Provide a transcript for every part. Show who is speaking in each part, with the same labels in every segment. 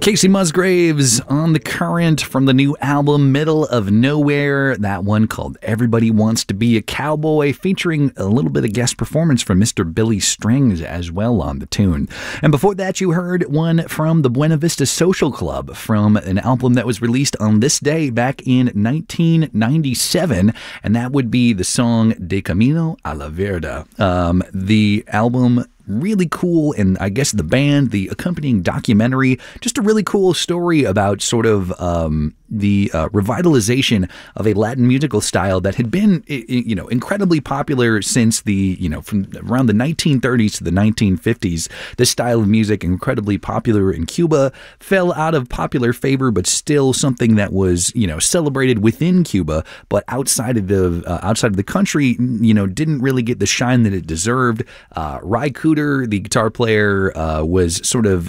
Speaker 1: Casey Musgraves on The Current from the new album Middle of Nowhere. That one called Everybody Wants to Be a Cowboy, featuring a little bit of guest performance from Mr. Billy Strings as well on the tune. And before that, you heard one from the Buena Vista Social Club from an album that was released on this day back in 1997, and that would be the song De Camino a la Verda. The album, really cool, and I guess the band, the accompanying documentary, just a really cool story about sort of the revitalization of a Latin musical style that had been, incredibly popular since from around the 1930s to the 1950s. This style of music, incredibly popular in Cuba, fell out of popular favor, but still something that was, celebrated within Cuba, but outside of the country, didn't really get the shine that it deserved. Ry Cooder, the guitar player, was sort of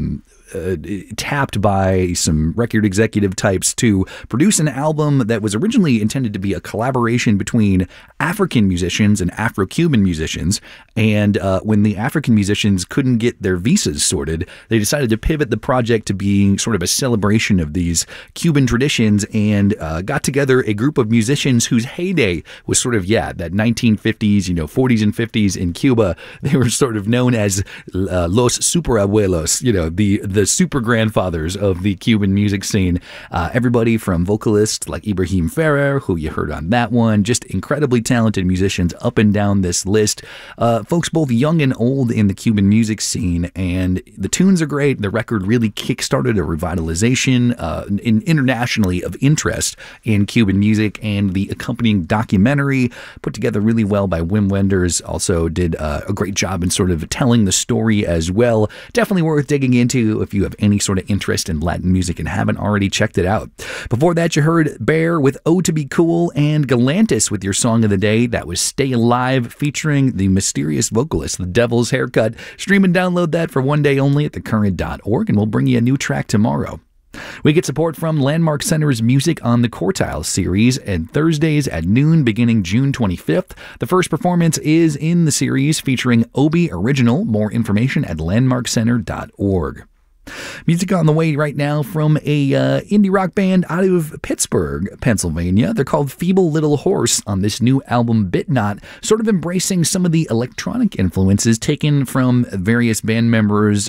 Speaker 1: tapped by some record executive types to produce an album that was originally intended to be a collaboration between African musicians and Afro-Cuban musicians. And when the African musicians couldn't get their visas sorted, they decided to pivot the project to being sort of a celebration of these Cuban traditions, and got together a group of musicians whose heyday was sort of, that 1950s, 40s and 50s in Cuba. They were sort of known as Los Superabuelos, the super grandfathers of the Cuban music scene. Everybody from vocalists like Ibrahim Ferrer, who you heard on that one, just incredibly talented musicians up and down this list. Folks both young and old in the Cuban music scene, and the tunes are great. The record really kickstarted a revitalization internationally of interest in Cuban music, and the accompanying documentary, put together really well by Wim Wenders, also did a great job in sort of telling the story as well. Definitely worth digging into if you have any sort of interest in Latin music and haven't already checked it out. Before that, you heard Bear with Oh to Be Cool, and Galantis with your song of the day. That was Stay Alive, featuring the mysterious vocalist, The Devil's Haircut. Stream and download that for one day only at thecurrent.org, and we'll bring you a new track tomorrow. We get support from Landmark Center's Music on the Quartile series, and Thursdays at noon beginning June 25th. The first performance is in the series featuring Obi Original. More information at landmarkcenter.org. Music on the way right now from a indie rock band out of Pittsburgh, Pennsylvania. They're called Feeble Little Horse on this new album Bitnot, sort of embracing some of the electronic influences taken from various band members'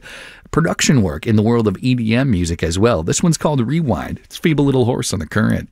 Speaker 1: production work in the world of EDM music as well. This one's called Rewind. It's Feeble Little Horse on The Current.